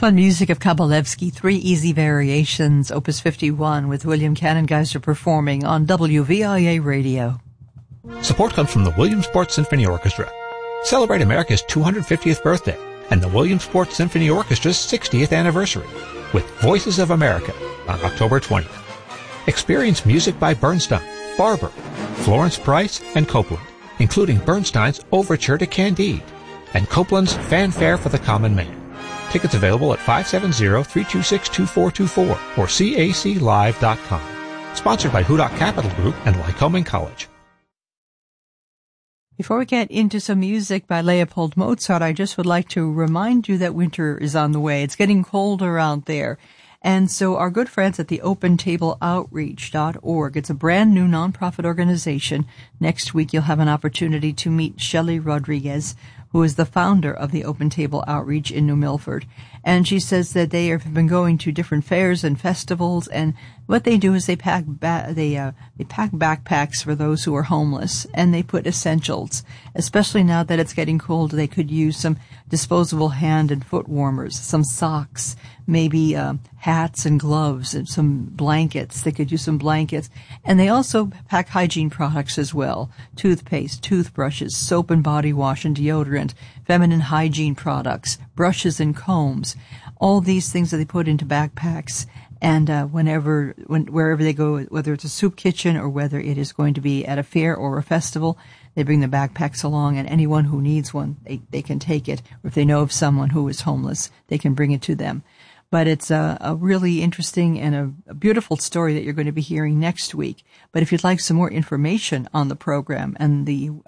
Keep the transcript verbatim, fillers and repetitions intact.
Fun music of Kabalevsky, Three Easy Variations, Opus fifty-one, with William Cannongeister performing on W V I A Radio. Support comes from the Williamsport Symphony Orchestra. Celebrate America's two hundred fiftieth birthday and the Williamsport Symphony Orchestra's sixtieth anniversary with Voices of America on October twentieth. Experience music by Bernstein, Barber, Florence Price, and Copland, including Bernstein's Overture to Candide and Copland's Fanfare for the Common Man. Tickets available at five seven zero, three two six, two four two four or C A C live dot com. Sponsored by Hudak Capital Group and Lycoming College. Before we get into some music by Leopold Mozart, I just would like to remind you that winter is on the way. It's getting colder out there. And so our good friends at the open table outreach dot org, it's a brand new nonprofit organization. Next week you'll have an opportunity to meet Shelley Rodriguez, who is the founder of the Open Table Outreach in New Milford. And she says that they have been going to different fairs and festivals, and what they do is they pack ba- they uh, they pack backpacks for those who are homeless, and they put essentials. Especially now that it's getting cold, they could use some disposable hand and foot warmers, some socks, maybe uh, hats and gloves, and some blankets. They could use some blankets. And they also pack hygiene products as well: toothpaste, toothbrushes, soap and body wash and deodorant, feminine hygiene products, brushes and combs, all these things that they put into backpacks. And uh, whenever, when, wherever they go, whether it's a soup kitchen or whether it is going to be at a fair or a festival, they bring the backpacks along, and anyone who needs one, they, they can take it. Or if they know of someone who is homeless, they can bring it to them. But it's a, a really interesting and a, a beautiful story that you're going to be hearing next week. But if you'd like some more information on the program and the